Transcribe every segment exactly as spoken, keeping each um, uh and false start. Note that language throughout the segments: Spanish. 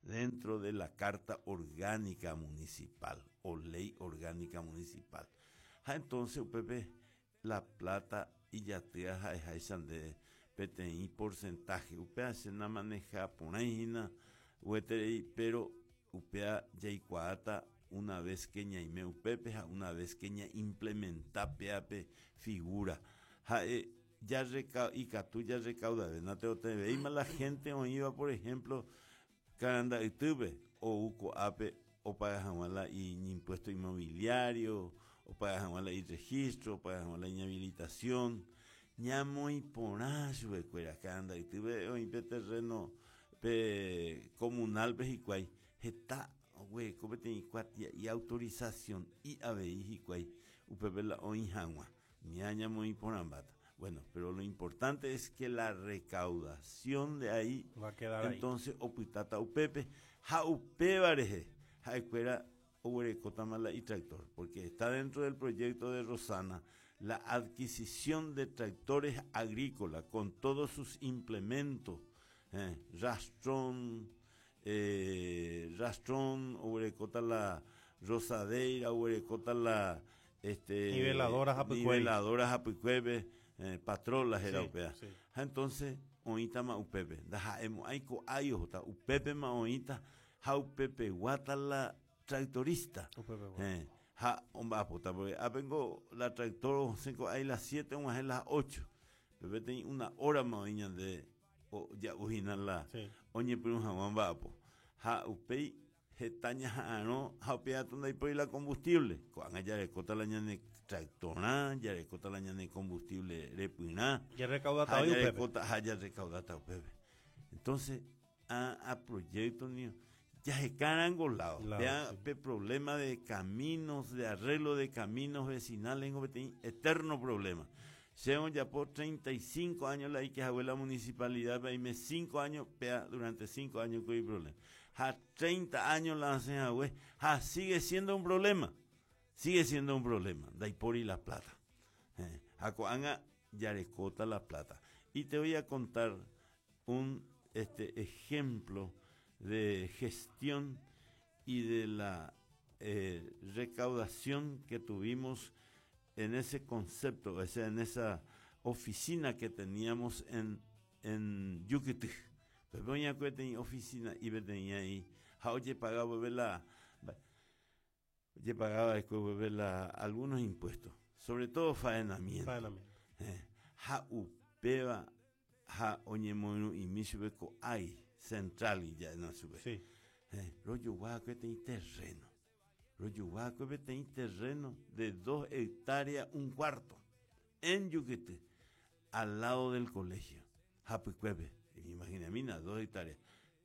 dentro de la Carta Orgánica Municipal o Ley Orgánica Municipal. Ja, entonces, Pepe, la plata y ya te dejan de peteí porcentaje. Upea se na maneja por ahí, pero upea ya iguata una vez que ñaime upepe, una vez que ña implementa peape figura. Ja, eh, ya recauda, y catu ya recauda, no te te veis más la gente o iba, por ejemplo, caranda y tuve, o uco ape, o para jamala y impuesto inmobiliario, o para jamala y registro, o para jamala y habilitación, ña muy ponazo de cuera, caranda y tuve, o impe terreno pe, comunal, pejicuay, está, güey, como te y autorización, y abeijicuay, upepela o injangua, ñaña muy ponambata. Bueno, pero lo importante es que la recaudación de ahí va a quedar entonces ahí. Opitata upepe, ja upe bareje, ja escuela uberecotamala y tractor, porque está dentro del proyecto de Rosana la adquisición de tractores agrícolas con todos sus implementos, eh, rastrón, eh, rastrón, uberecota la rosadeira, uberecota la este, niveladoras apicueves, niveladoras apicueves, Eh, patrolas era sí, upea. Sí. Entonces, oita ma upepe. Daja emo aiko ayo jota upepe ma oita ha upepe guata la tractorista. Upepe, eh, ha omba puta porque apengo la tractor cinco hay las siete o más las ocho. Pepe ten una hora ma oiña de o ya ujina la. Sí. Oñe pero un jamón vapo. Ha upei hetaña no ha upea tunda y por la combustible. Cuando ya le cota la ñane tractorá, ya le cota la ñane combustible repuiná. Ya recauda ya Pepe. Recauda, ya recauda Pepe. Entonces, a, a proyectos niños, ya se caran golado. Ya sí. Problema de caminos, de arreglo de caminos vecinales, en eterno problema. Según ya por treinta y cinco años la que la municipalidad, me cinco años, pea, durante cinco años que hay problema. A treinta años la hacen a güey, sigue siendo un problema. Sigue siendo un problema. Da por y la plata. Eh, a coanga ya le cota la plata. Y te voy a contar un este ejemplo de gestión y de la eh, recaudación que tuvimos en ese concepto, o sea, en esa oficina que teníamos en, en Yuquití. Pero voy a tenía oficina y me tenía ahí. Oye, pagaba la, oye, pagaba después la, algunos impuestos, sobre todo faenamiento. Faenamiento. Eh, ja upeba, ja oñemono y misubeco hay central y ya no sube. Sí. Eh, rollo guaco tenía terreno. Royuhuaco tiene terreno de dos hectáreas, un cuarto, en Yuquete, al lado del colegio. Japuicueve, imagínate, mina, dos hectáreas.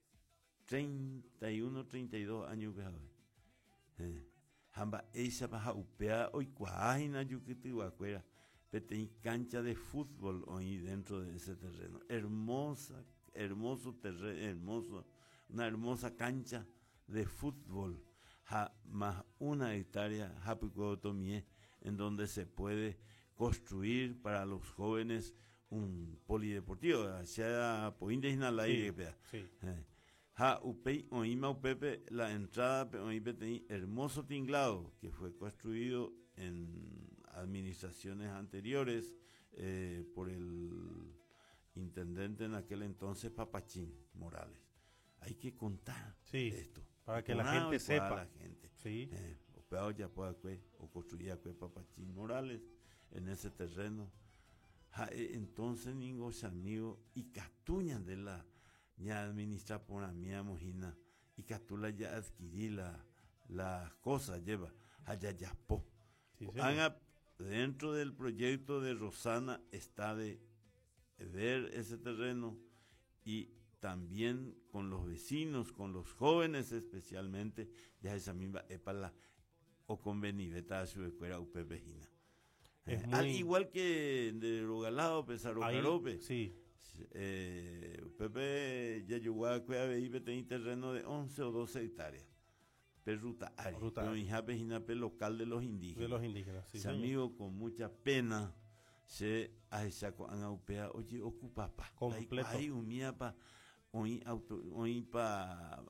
treinta y uno, treinta y dos años que eh. Jamba, esa baja upea, hoy cuajina Yuquete, guacuera. Tiene cancha de fútbol hoy dentro de ese terreno. Hermosa, hermoso terreno, hermoso, una hermosa cancha de fútbol. Ha, más una hectárea Hapicotomie, en donde se puede construir para los jóvenes un polideportivo, sea poindesna la sí, sí. Ha upei oima upepe la entrada pe oipe teni hermoso tinglado que fue construido en administraciones anteriores eh, por el intendente en aquel entonces Papachín Morales. Hay que contar sí. esto. Para que la gente sepa. La gente. Sí. Eh, o ya pueda o construir Papachín Morales en ese terreno. Ja, eh, entonces, ningos amigos, y catuñan de la ya administra por la mía mojina, y catula ya adquirí la, las cosas, lleva, allá ya po. Sí, dentro del proyecto de Rosana está de ver ese terreno y también con los vecinos, con los jóvenes especialmente, ya esa misma epala o con Beniveta su escuela upepejina. Eh, muy... Al igual que de Rogalado, Pesaro Carope. Sí. Eh, Pepe ya llegó a Cueva y tenía terreno de once o doce hectáreas. Perruta Ari. Ruta Pero Injapejinape local de los indígenas. De los indígenas, sí. Ese amigo con mucha pena se ha hecho a Upea, oye, ocupa pa. Completo. Hay un mía pa. Hoy, auto, hoy pa